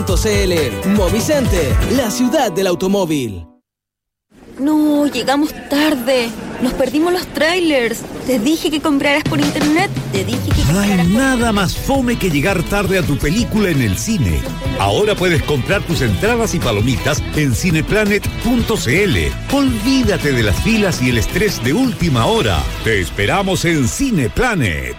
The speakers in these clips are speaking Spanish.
Movicenter, la ciudad del automóvil. No, llegamos tarde. Nos perdimos los trailers. Te dije que compraras por internet. No hay nada más fome que llegar tarde a tu película en el cine. Ahora puedes comprar tus entradas y palomitas en cineplanet.cl. Olvídate de las filas y el estrés de última hora. Te esperamos en Cineplanet.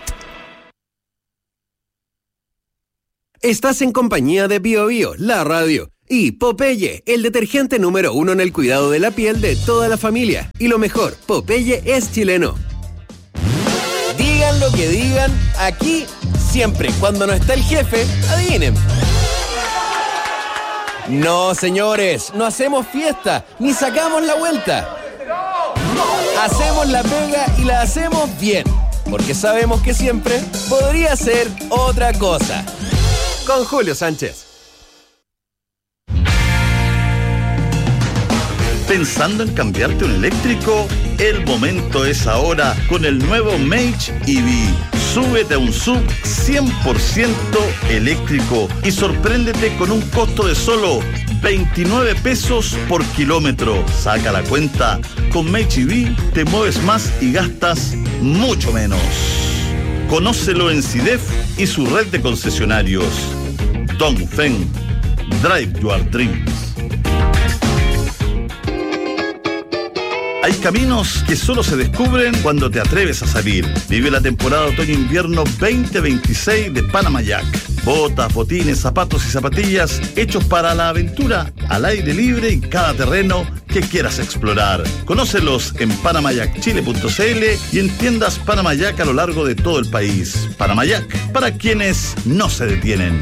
Estás en compañía de Bio Bio, la radio, y Popeye, el detergente número 1 en el cuidado de la piel de toda la familia. Y lo mejor, Popeye es chileno. Digan lo que digan, aquí siempre, cuando no está el jefe, adivinen. No, señores, no hacemos fiesta, ni sacamos la vuelta. Hacemos la pega y la hacemos bien, porque sabemos que siempre podría ser otra cosa. Con Julio Sánchez. ¿Pensando en cambiarte un eléctrico? El momento es ahora con el nuevo Mage EV. Súbete a un SUV 100% eléctrico y sorpréndete con un costo de solo 29 pesos por kilómetro. Saca la cuenta. Con Mage EV te mueves más y gastas mucho menos. Conócelo en CIDEF y su red de concesionarios. Dongfeng, Drive Your Dreams. Hay caminos que solo se descubren cuando te atreves a salir. Vive la temporada otoño-invierno 2026 de Panama Jack. Botas, botines, zapatos y zapatillas hechos para la aventura al aire libre en cada terreno que quieras explorar. Conócelos en panamajackchile.cl y en tiendas Panama Jack a lo largo de todo el país. Panama Jack, para quienes no se detienen.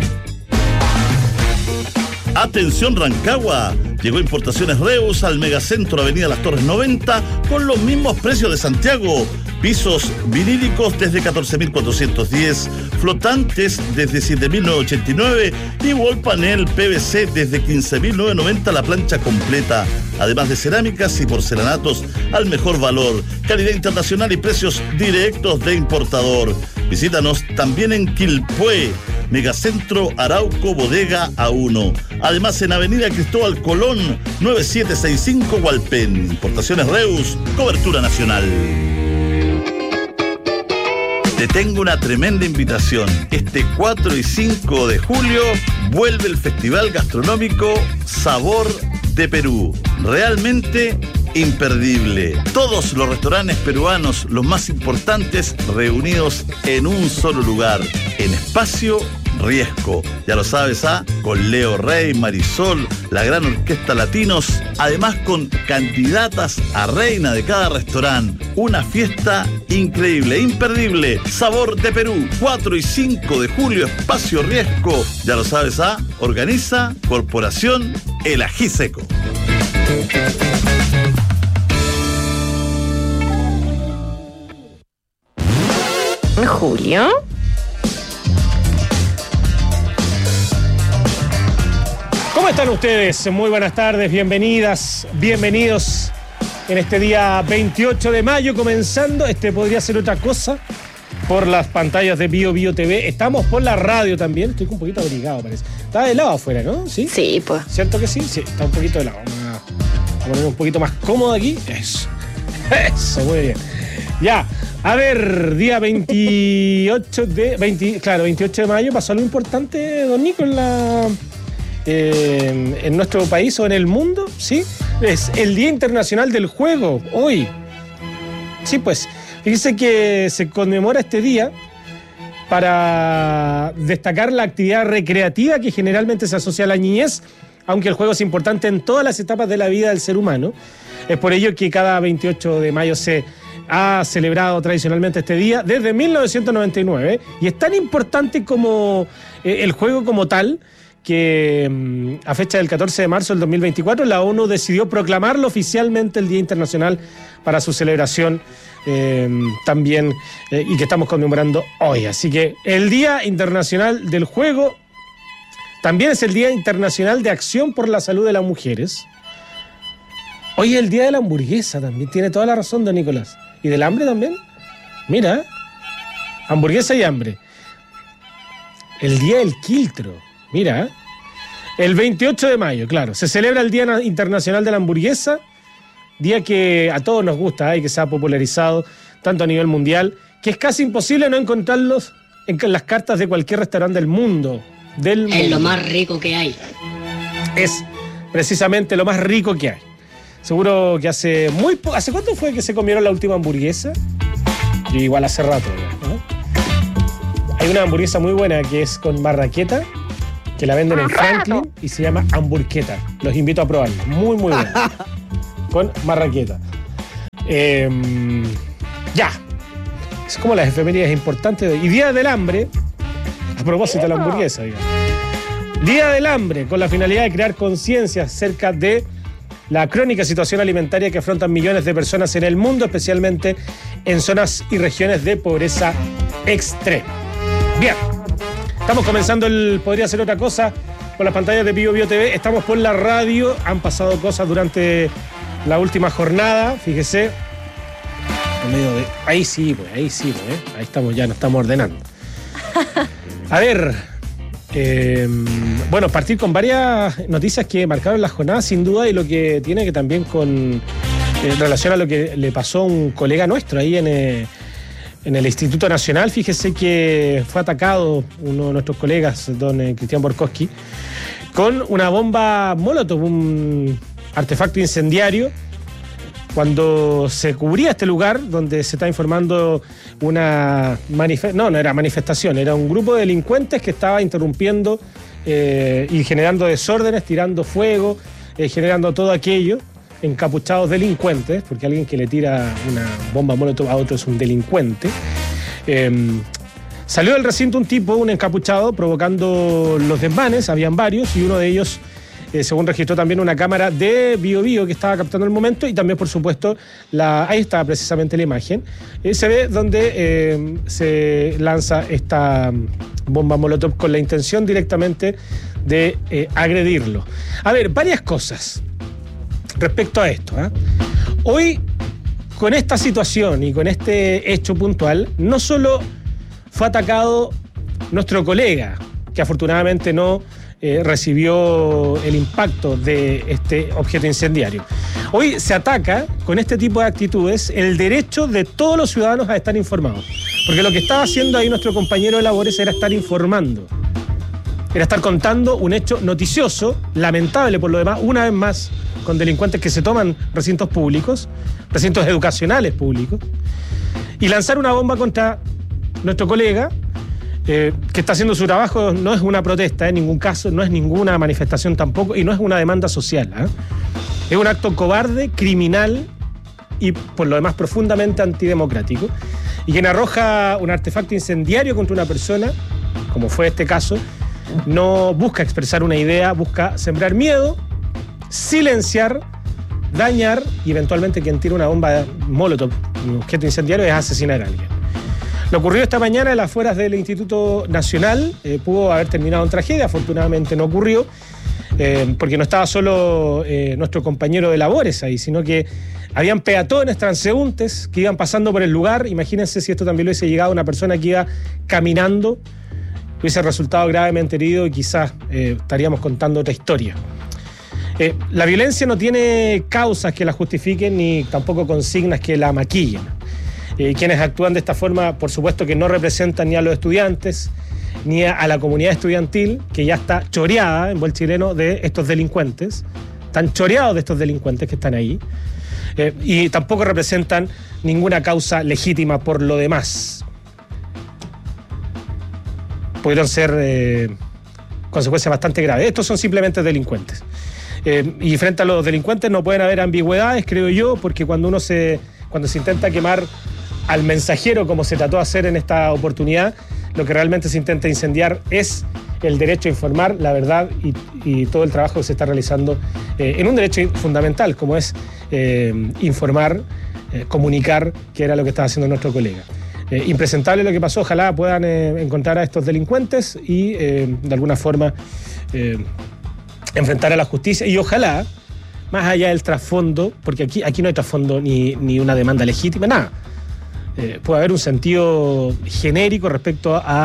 Atención Rancagua, llegó Importaciones Reus al Megacentro Avenida Las Torres 90 con los mismos precios de Santiago. Pisos vinílicos desde 14.410, flotantes desde 7.989 y wall panel PVC desde 15.990 la plancha completa. Además de cerámicas y porcelanatos al mejor valor, calidad internacional y precios directos de importador. Visítanos también en Quilpué, Megacentro Arauco Bodega A1. Además en Avenida Cristóbal Colón, 9765 Hualpén. Importaciones Reus, cobertura nacional. Te tengo una tremenda invitación. Este 4 y 5 de julio vuelve el Festival Gastronómico Sabor de Perú. Realmente imperdible. Todos los restaurantes peruanos, los más importantes, reunidos en un solo lugar, en Espacio Riesco. Ya lo sabes, con Leo Rey, Marisol, la gran orquesta Latinos, además con candidatas a reina de cada restaurante. Una fiesta increíble, imperdible. Sabor de Perú, 4 y 5 de julio, Espacio Riesco. Ya lo sabes, organiza Corporación El Ají Seco. Julio. ¿Cómo están ustedes? Muy buenas tardes, bienvenidas, bienvenidos en este día 28 de mayo, comenzando, podría ser otra cosa, por las pantallas de Bio Bio TV. Estamos por la radio también, estoy un poquito abrigado parece. Está helado afuera, ¿no? ¿Sí? Sí, pues. ¿Cierto que sí? Sí, está un poquito helado. Vamos a poner un poquito más cómodo aquí. Eso, muy bien. Ya, a ver, día 28 de mayo pasó algo importante, don Nico, en nuestro país o en el mundo, ¿sí? Es el Día Internacional del Juego, hoy. Sí, pues, fíjese que se conmemora este día para destacar la actividad recreativa que generalmente se asocia a la niñez, aunque el juego es importante en todas las etapas de la vida del ser humano. Es por ello que cada 28 de mayo se ha celebrado tradicionalmente este día desde 1999, y es tan importante como el juego como tal, que a fecha del 14 de marzo del 2024 la ONU decidió proclamarlo oficialmente el Día Internacional para su celebración también, y que estamos conmemorando hoy. Así que el Día Internacional del Juego también es el Día Internacional de Acción por la Salud de las Mujeres. Hoy es el Día de la Hamburguesa también, tiene toda la razón, don Nicolás. ¿Y del hambre también? Mira, hamburguesa y hambre. El Día del Quiltro, mira. El 28 de mayo, claro. Se celebra el Día Internacional de la Hamburguesa, día que a todos nos gusta y que se ha popularizado tanto a nivel mundial, que es casi imposible no encontrarlos en las cartas de cualquier restaurante del mundo. Es lo más rico que hay. Es precisamente lo más rico que hay. Seguro que ¿hace cuánto fue que se comieron la última hamburguesa? Yo igual hace rato, ¿no? Hay una hamburguesa muy buena que es con marraqueta, que la venden en Franklin y se llama Hamburgueta. Los invito a probarla. Muy, muy buena. Con marraqueta. Ya. Es como las efemérides importantes de hoy. Y Día del Hambre, a propósito de la hamburguesa, digamos. Día del Hambre, con la finalidad de crear conciencia acerca de la crónica situación alimentaria que afrontan millones de personas en el mundo, especialmente en zonas y regiones de pobreza extrema. Bien, estamos comenzando Podría Ser Otra Cosa por las pantallas de Bio Bio TV. Estamos por la radio, han pasado cosas durante la última jornada, fíjese. Ahí sí, ahí estamos ya, nos estamos ordenando. A ver, bueno, partir con varias noticias que marcaron la jornada, sin duda, y lo que tiene que también con relación a lo que le pasó a un colega nuestro ahí en el Instituto Nacional. Fíjese que fue atacado uno de nuestros colegas, don Cristian Borkowski, con una bomba Molotov, un artefacto incendiario, cuando se cubría este lugar donde se está informando una no era manifestación, era un grupo de delincuentes que estaba interrumpiendo y generando desórdenes, tirando fuego, generando todo aquello, encapuchados delincuentes, porque alguien que le tira una bomba Molotov a otro es un delincuente. Salió del recinto un encapuchado, provocando los desmanes, habían varios, y uno de ellos, según registró también una cámara de Bio Bio que estaba captando el momento, y también, por supuesto, ahí está precisamente la imagen. Se ve donde se lanza esta bomba Molotov con la intención directamente de agredirlo. A ver, varias cosas respecto a esto. Hoy, con esta situación y con este hecho puntual, no solo fue atacado nuestro colega, que afortunadamente no recibió el impacto de este objeto incendiario. Hoy se ataca con este tipo de actitudes el derecho de todos los ciudadanos a estar informados. Porque lo que estaba haciendo ahí nuestro compañero de labores era estar informando. Era estar contando un hecho noticioso, lamentable por lo demás, una vez más, con delincuentes que se toman recintos públicos, recintos educacionales públicos, y lanzar una bomba contra nuestro colega, que está haciendo su trabajo. No es una protesta en ningún caso, no es ninguna manifestación tampoco, y no es una demanda social. Es un acto cobarde, criminal y por lo demás profundamente antidemocrático, y quien arroja un artefacto incendiario contra una persona, como fue este caso, no busca expresar una idea, busca sembrar miedo, silenciar, dañar, y eventualmente quien tira una bomba Molotov, un objeto incendiario, es asesinar a alguien. Lo ocurrió esta mañana en las afueras del Instituto Nacional. Pudo haber terminado en tragedia, afortunadamente no ocurrió, porque no estaba solo nuestro compañero de labores ahí, sino que habían peatones, transeúntes que iban pasando por el lugar. Imagínense si esto también lo hubiese llegado a una persona que iba caminando, hubiese resultado gravemente herido y quizás estaríamos contando otra historia. La violencia no tiene causas que la justifiquen ni tampoco consignas que la maquillen. Quienes actúan de esta forma, por supuesto que no representan ni a los estudiantes, ni a la comunidad estudiantil, que ya está choreada, en buen chileno, de estos delincuentes. Están choreados de estos delincuentes que están ahí. Y tampoco representan ninguna causa legítima por lo demás. Pudieron ser consecuencias bastante graves. Estos son simplemente delincuentes. Y frente a los delincuentes no pueden haber ambigüedades, creo yo, porque cuando se intenta quemar al mensajero, como se trató de hacer en esta oportunidad, lo que realmente se intenta incendiar es el derecho a informar, la verdad y todo el trabajo que se está realizando en un derecho fundamental, como es informar, comunicar, que era lo que estaba haciendo nuestro colega. Impresentable lo que pasó. Ojalá puedan encontrar a estos delincuentes y de alguna forma enfrentar a la justicia, y ojalá, más allá del trasfondo, porque aquí no hay trasfondo ni una demanda legítima, nada. Puede haber un sentido genérico respecto a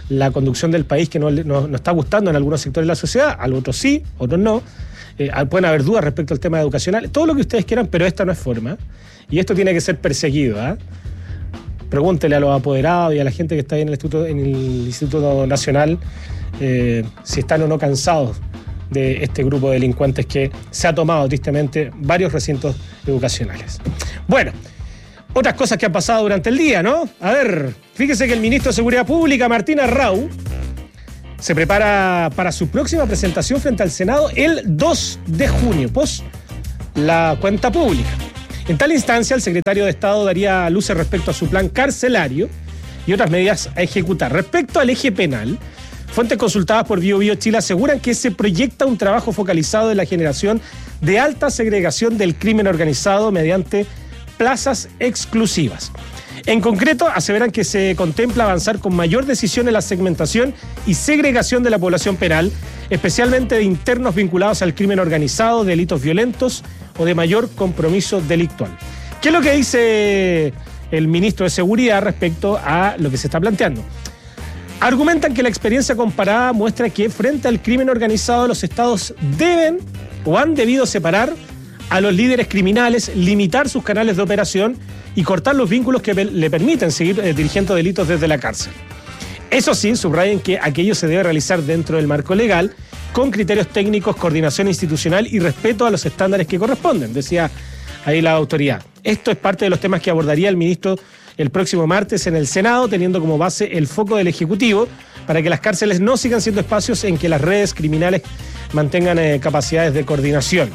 la conducción del país que no está gustando en algunos sectores de la sociedad, a otros sí, otros no. Pueden haber dudas respecto al tema educacional, todo lo que ustedes quieran, pero esta no es forma. Y esto tiene que ser perseguido. Pregúntele a los apoderados y a la gente que está ahí en el Instituto Nacional si están o no cansados de este grupo de delincuentes que se ha tomado tristemente varios recintos educacionales. Bueno, otras cosas que han pasado durante el día, ¿no? A ver, fíjese que el ministro de Seguridad Pública, Martín Arrau, se prepara para su próxima presentación frente al Senado el 2 de junio, post la cuenta pública. En tal instancia, el secretario de Estado daría luces respecto a su plan carcelario y otras medidas a ejecutar. Respecto al eje penal, fuentes consultadas por BioBio Chile aseguran que se proyecta un trabajo focalizado en la generación de alta segregación del crimen organizado mediante plazas exclusivas. En concreto, aseveran que se contempla avanzar con mayor decisión en la segmentación y segregación de la población penal, especialmente de internos vinculados al crimen organizado, delitos violentos o de mayor compromiso delictual. ¿Qué es lo que dice el ministro de Seguridad respecto a lo que se está planteando? Argumentan que la experiencia comparada muestra que frente al crimen organizado los estados deben o han debido separar a los líderes criminales, limitar sus canales de operación y cortar los vínculos que le permiten seguir dirigiendo delitos desde la cárcel. Eso sí, subrayan que aquello se debe realizar dentro del marco legal, con criterios técnicos, coordinación institucional y respeto a los estándares que corresponden, decía ahí la autoridad. Esto es parte de los temas que abordaría el ministro el próximo martes en el Senado, teniendo como base el foco del Ejecutivo para que las cárceles no sigan siendo espacios en que las redes criminales mantengan capacidades de coordinación.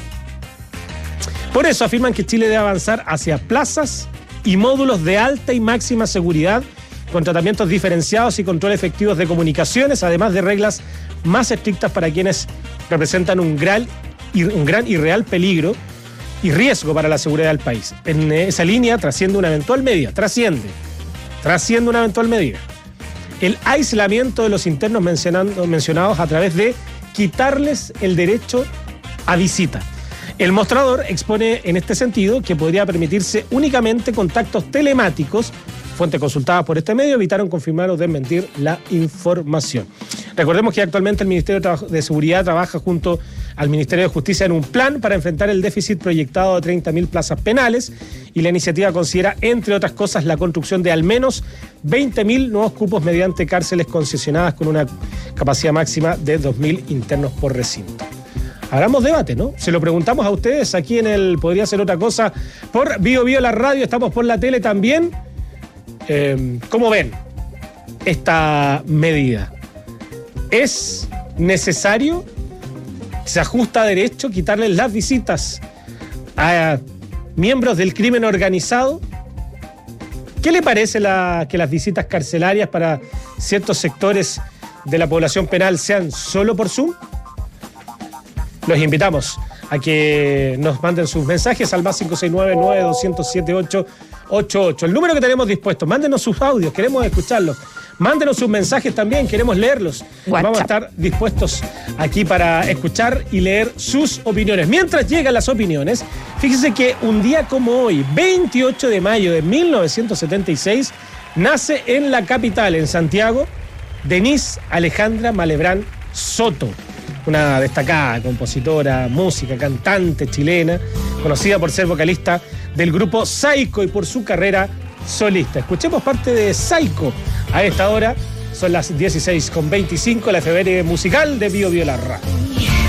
Por eso afirman que Chile debe avanzar hacia plazas y módulos de alta y máxima seguridad, con tratamientos diferenciados y control efectivos de comunicaciones, además de reglas más estrictas para quienes representan un gran y real peligro y riesgo para la seguridad del país. En esa línea trasciende una eventual medida, el aislamiento de los internos mencionados a través de quitarles el derecho a visita. El mostrador expone en este sentido que podría permitirse únicamente contactos telemáticos. Fuentes consultadas por este medio evitaron confirmar o desmentir la información. Recordemos que actualmente el Ministerio de Seguridad trabaja junto al Ministerio de Justicia en un plan para enfrentar el déficit proyectado de 30.000 plazas penales, y la iniciativa considera, entre otras cosas, la construcción de al menos 20.000 nuevos cupos mediante cárceles concesionadas con una capacidad máxima de 2.000 internos por recinto. Hagamos debate, ¿no? Se lo preguntamos a ustedes aquí en el Podría Ser Otra Cosa por BioBio la radio, estamos por la tele también. ¿Cómo ven esta medida? ¿Es necesario? ¿Se ajusta a derecho quitarles las visitas a miembros del crimen organizado? ¿Qué le parece que las visitas carcelarias para ciertos sectores de la población penal sean solo por Zoom? Los invitamos a que nos manden sus mensajes al más 569-9207-888. El número que tenemos dispuesto. Mándenos sus audios, queremos escucharlos. Mándenos sus mensajes también, queremos leerlos. Vamos a estar dispuestos aquí para escuchar y leer sus opiniones. Mientras llegan las opiniones, fíjese que un día como hoy, 28 de mayo de 1976, nace en la capital, en Santiago, Denise Alejandra Malebrán Soto, una destacada compositora, música, cantante chilena, conocida por ser vocalista del grupo Saiko y por su carrera solista. Escuchemos parte de Saiko a esta hora. Son las 16:25, la efeméride musical de BioBio la radio.